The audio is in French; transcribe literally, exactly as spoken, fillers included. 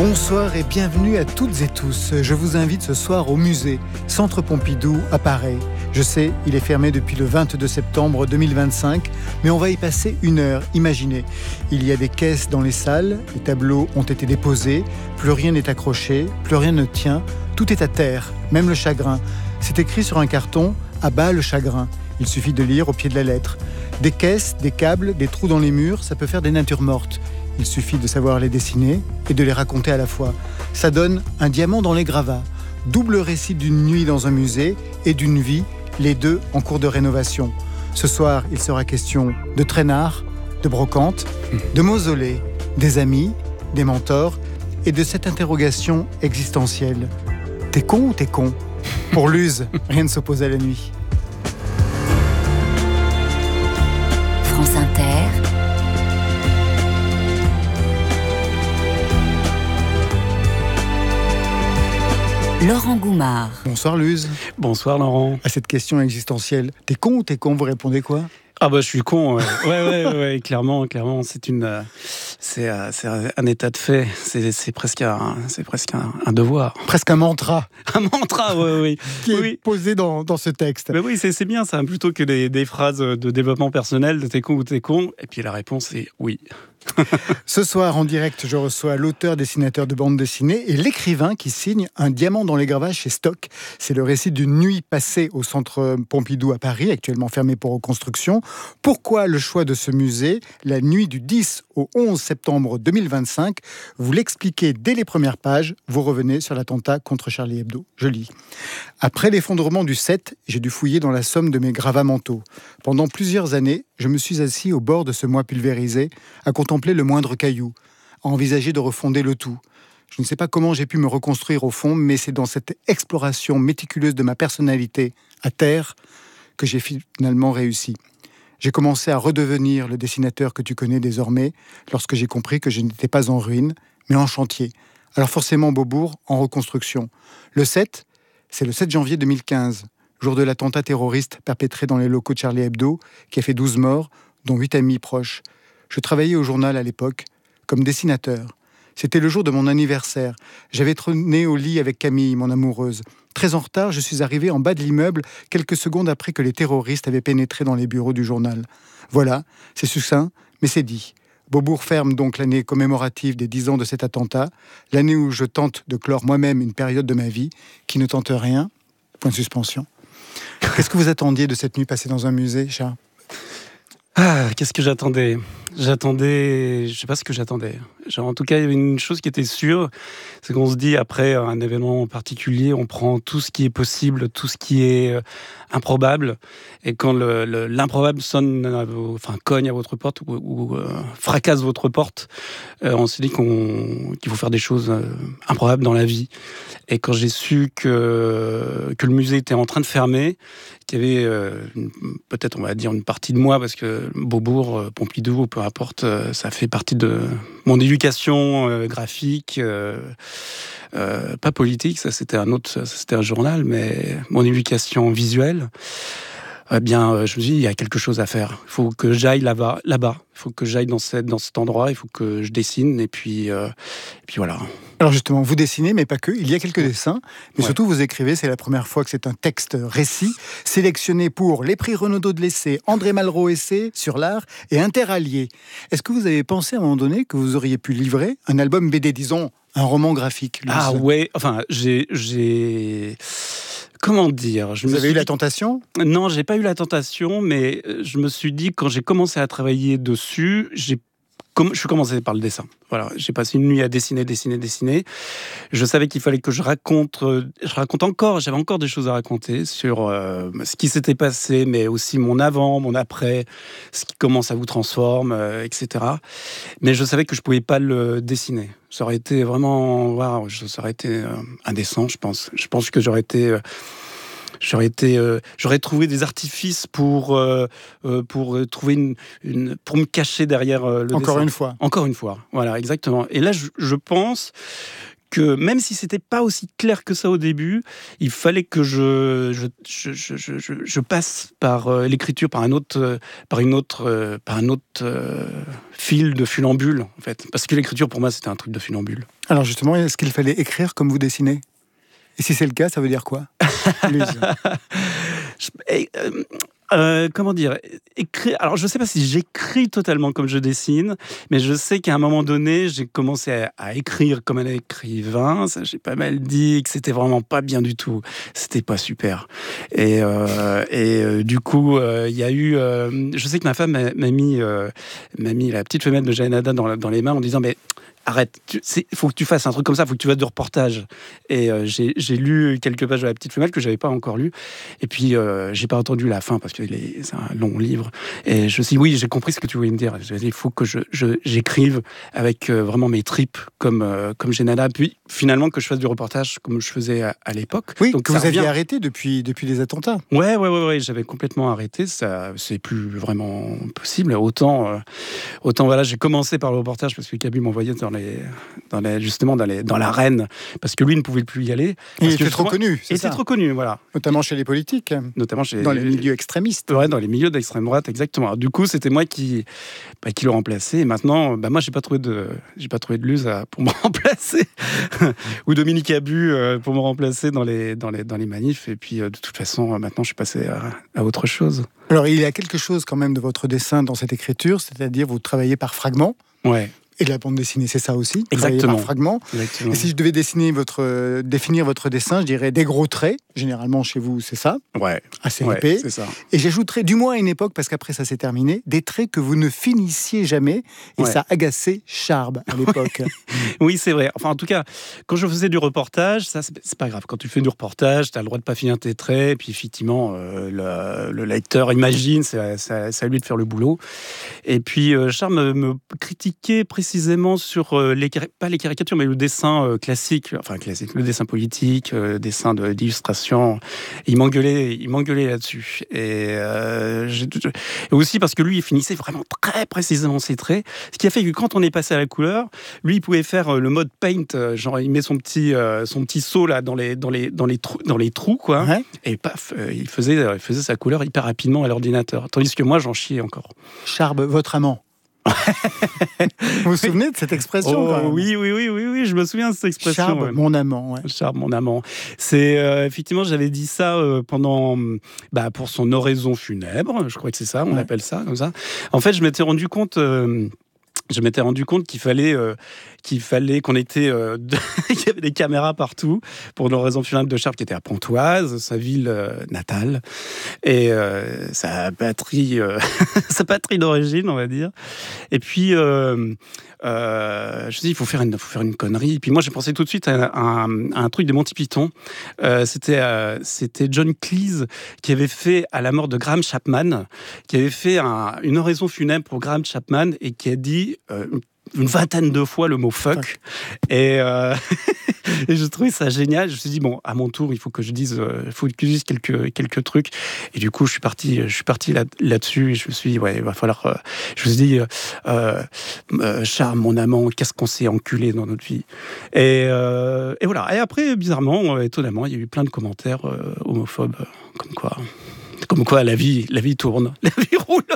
Bonsoir et bienvenue à toutes et tous. Je vous invite ce soir au musée Centre Pompidou à Paris. Je sais, il est fermé depuis le vingt-deux septembre deux mille vingt-cinq, mais on va y passer une heure. Imaginez, il y a des caisses dans les salles, les tableaux ont été déposés, plus rien n'est accroché, plus rien ne tient, tout est à terre, même le chagrin. C'est écrit sur un carton « À bas le chagrin ». Il suffit de lire au pied de la lettre. Des caisses, des câbles, des trous dans les murs, ça peut faire des natures mortes. Il suffit de savoir les dessiner et de les raconter à la fois. Ça donne un diamant dans les gravats. Double récit d'une nuit dans un musée et d'une vie, les deux en cours de rénovation. Ce soir, il sera question de traînards, de brocantes, de mausolées, des amis, des mentors et de cette interrogation existentielle. T'es con ou t'es con ? Pour Luz, rien ne s'oppose à la nuit. France Inter. Laurent Goumard. Bonsoir Luz. Bonsoir Laurent. À cette question existentielle, t'es con ou t'es con ? Vous répondez quoi ? Ah bah je suis con, ouais, ouais, ouais, ouais, ouais, clairement, clairement, c'est une, euh, c'est, euh, c'est un état de fait, c'est, c'est presque, un, c'est presque un, un devoir. Presque un mantra. Un mantra, oui, oui. Qui oui. est posé dans, dans ce texte. Mais oui, c'est, c'est bien ça, plutôt que des, des phrases de développement personnel, de t'es con ou t'es con, et puis la réponse est oui. Ce soir, en direct, je reçois l'auteur-dessinateur de bande dessinée et l'écrivain qui signe Un diamant dans les gravats chez Stock. C'est le récit d'une nuit passée au Centre Pompidou à Paris, actuellement fermé pour reconstruction. Pourquoi le choix de ce musée, la nuit du dix au onze septembre deux mille vingt-cinq ? Vous l'expliquez dès les premières pages. Vous revenez sur l'attentat contre Charlie Hebdo. Je lis. Après l'effondrement du sept, j'ai dû fouiller dans la somme de mes gravats mentaux. Pendant plusieurs années, je me suis assis au bord de ce moi pulvérisé, à contempler le moindre caillou, à envisager de refonder le tout. Je ne sais pas comment j'ai pu me reconstruire au fond, mais c'est dans cette exploration méticuleuse de ma personnalité à terre que j'ai finalement réussi. J'ai commencé à redevenir le dessinateur que tu connais désormais, lorsque j'ai compris que je n'étais pas en ruine, mais en chantier. Alors forcément Beaubourg, en reconstruction. Le sept, c'est le sept janvier deux mille quinze, jour de l'attentat terroriste perpétré dans les locaux de Charlie Hebdo, qui a fait douze morts, dont huit amis proches. Je travaillais au journal à l'époque, comme dessinateur. C'était le jour de mon anniversaire. J'avais trôné au lit avec Camille, mon amoureuse. Très en retard, je suis arrivé en bas de l'immeuble, quelques secondes après que les terroristes avaient pénétré dans les bureaux du journal. Voilà, c'est succinct, mais c'est dit. Beaubourg ferme donc l'année commémorative des dix ans de cet attentat, l'année où je tente de clore moi-même une période de ma vie qui ne tente rien. Point de suspension. Qu'est-ce que vous attendiez de cette nuit passée dans un musée, Charles ? Ah, qu'est-ce que j'attendais ? J'attendais, je sais pas ce que j'attendais. Genre, en tout cas, il y avait une chose qui était sûre, c'est qu'on se dit après un événement particulier, on prend tout ce qui est possible, tout ce qui est euh, improbable, et quand le, le, l'improbable sonne, à vos, enfin cogne à votre porte ou, ou euh, fracasse votre porte, euh, on se dit qu'on, qu'il faut faire des choses euh, improbables dans la vie. Et quand j'ai su que que le musée était en train de fermer, qu'il y avait euh, une, peut-être on va dire une partie de moi, parce que Beaubourg, euh, Pompidou, peu importe, euh, ça fait partie de mon éducation euh, graphique, euh, euh, pas politique, ça c'était un autre, ça, c'était un journal, mais mon éducation visuelle. Eh bien, euh, je me dis, il y a quelque chose à faire. Il faut que j'aille là-bas, là-bas. Il faut que j'aille dans, cette, dans cet endroit. Il faut que je dessine. Et puis, euh, et puis voilà. Alors justement, vous dessinez, mais pas que. Il y a quelques dessins, mais ouais. surtout vous écrivez. C'est la première fois que c'est un texte récit, sélectionné pour les prix Renaudot de l'essai, André Malraux essai sur l'art et Interallié. Est-ce que vous avez pensé à un moment donné que vous auriez pu livrer un album B D, disons, un roman graphique ? Ah ouais, enfin, j'ai... j'ai... Comment dire je Vous me avez suis eu la dit... tentation ? Non, j'ai pas eu la tentation, mais je me suis dit, quand j'ai commencé à travailler dessus, j'ai je suis commencé par le dessin. Voilà, j'ai passé une nuit à dessiner, dessiner, dessiner. Je savais qu'il fallait que je raconte, je raconte encore, j'avais encore des choses à raconter sur euh, ce qui s'était passé, mais aussi mon avant, mon après, ce qui commence à vous transforme, euh, et cetera. Mais je savais que je pouvais pas le dessiner. Ça aurait été vraiment, waouh, ça aurait été euh, indécent, je pense. Je pense que j'aurais été euh, J'aurais été, euh, j'aurais trouvé des artifices pour euh, euh, pour trouver une, une pour me cacher derrière euh, le Encore dessin. une fois. Encore une fois, voilà, exactement. Et là, je, je pense que même si c'était pas aussi clair que ça au début, il fallait que je je, je, je, je, je passe par euh, l'écriture, par un autre, euh, par une autre, euh, par un autre euh, fil de funambule en fait, parce que l'écriture pour moi c'était un truc de funambule. Alors justement, est-ce qu'il fallait écrire comme vous dessinez ? Et si c'est le cas, ça veut dire quoi ? Luz. Je- et, euh, euh, comment dire, écrire. Alors, je ne sais pas si j'écris totalement comme je dessine, mais je sais qu'à un moment donné, j'ai commencé à, à écrire comme un écrivain. Ça, j'ai pas mal dit que c'était vraiment pas bien du tout. C'était pas super. Et, euh, et euh, du coup, il euh, y a eu. Euh, je sais que ma femme m'a, m'a mis, euh, m'a mis la petite femelle de Jaénada dans, dans les mains en disant mais. Arrête, il faut que tu fasses un truc comme ça, il faut que tu fasses du reportage. Et euh, j'ai, j'ai lu quelques pages de La Petite Femelle que je n'avais pas encore lu. Et puis, euh, j'ai pas entendu la fin parce que c'est un long livre. Et je me suis dit, oui, j'ai compris ce que tu voulais me dire. Il faut que je, je, j'écrive avec euh, vraiment mes tripes comme, euh, comme Jaénada. Puis, finalement, que je fasse du reportage comme je faisais à, à l'époque. Oui, donc que ça vous aviez revient. arrêté depuis, depuis les attentats. Ouais, ouais, ouais, ouais, j'avais complètement arrêté. Ça, c'est plus vraiment possible. Autant, euh, autant voilà, j'ai commencé par le reportage parce que Cabu m'envoyait dans les, dans les, justement dans les, dans l'arène parce que lui ne pouvait plus y aller. Il Parce était que trop justement, connu, Il c'est était ça. trop connu, voilà. Notamment chez les politiques, Notamment chez dans les milieux extrémistes. Ouais, dans les milieux d'extrême droite, exactement. Alors, du coup, c'était moi qui, bah, qui le remplaçais. Et maintenant, bah, moi, j'ai pas trouvé de, j'ai pas trouvé de Luz à- pour me remplacer, ou Dominique Cabu euh, pour me remplacer dans les, dans les, dans les manifs. Et puis, euh, de toute façon, euh, maintenant, je suis passé à, à autre chose. Alors, il y a quelque chose quand même de votre dessin dans cette écriture, c'est-à-dire vous travaillez par fragments. Ouais, Et la bande dessinée, c'est ça aussi, travailler exactement. par fragments. exactement. Et si je devais dessiner votre, euh, définir votre dessin, je dirais des gros traits. Généralement, chez vous, c'est ça, Ouais, assez ouais, épais. c'est ça. Et j'ajouterais, du moins à une époque, parce qu'après ça s'est terminé, des traits que vous ne finissiez jamais. Et Ouais. ça agaçait Charb à l'époque. Oui, c'est vrai. Enfin, en tout cas, quand je faisais du reportage, ça, c'est, c'est pas grave. Quand tu fais du reportage, tu as le droit de pas finir tes traits. Et puis, effectivement, euh, le, le lecteur imagine, c'est, c'est, c'est à lui de faire le boulot. Et puis, euh, Charles me, me critiquait précisément sur, euh, les, cari- pas les caricatures, mais le dessin euh, classique, enfin classique, le dessin politique, euh, dessin de, d'illustration. Il m'engueulait, il m'engueulait là-dessus. Et, euh, j'ai- et aussi parce que lui, il finissait vraiment très précisément ses traits. Ce qui a fait que quand on est passé à la couleur, lui, il pouvait faire euh, le mode paint, euh, genre il met son petit, euh, son petit seau là dans les, dans les, dans les trous, dans les trous quoi, Ouais. et paf, euh, il faisait, euh, il faisait sa couleur hyper rapidement à l'ordinateur. Tandis que moi, j'en chiais encore. Charb, votre amant. Vous vous souvenez de cette expression Oh, quand même oui, oui, oui, oui, oui, je me souviens de cette expression. Charb, ouais. mon amant. Ouais. Charles, mon amant. C'est euh, effectivement, j'avais dit ça euh, pendant, bah, pour son oraison funèbre. Je crois que c'est ça, on Ouais. appelle ça comme ça. En fait, je m'étais rendu compte. euh, je m'étais rendu compte qu'il fallait, euh, qu'il fallait qu'on était, euh, de- qu'il y avait des caméras partout pour une oraison funèbre de Charles qui était à Pontoise, sa ville euh, natale, et euh, sa patrie, euh, sa patrie d'origine, on va dire. Et puis, euh, euh, je me suis dit, il faut faire une, faut faire une connerie. Et puis moi, j'ai pensé tout de suite à, un- à un truc de Monty Python. Euh, c'était, euh, c'était John Cleese qui avait fait, à la mort de Graham Chapman, qui avait fait un- une oraison funèbre pour Graham Chapman et qui a dit euh, une vingtaine de fois le mot fuck. Et, euh, et je trouvais ça génial. Je me suis dit, bon, à mon tour, il faut que je dise, euh, il faut que je dise quelques, quelques trucs. Et du coup, je suis parti, je suis parti là, là-dessus. Et je me suis dit, ouais, il va falloir. euh, je me suis dit, euh, euh, Charles, mon amant, qu'est-ce qu'on s'est enculé dans notre vie. Et, euh, et voilà. Et après, bizarrement, euh, étonnamment, il y a eu plein de commentaires euh, homophobes, euh, comme quoi. Comme quoi la vie, la vie tourne, la vie roule.